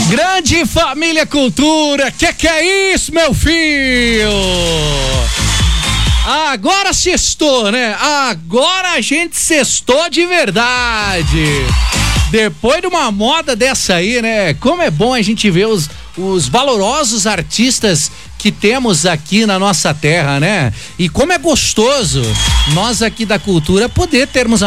Grande família Cultura, que é isso, meu filho? Agora sextou, né? Agora a gente sextou de verdade. Depois de uma moda dessa aí, né? Como é bom a gente ver os valorosos artistas que temos aqui na nossa terra, né? E como é gostoso nós aqui da cultura poder termos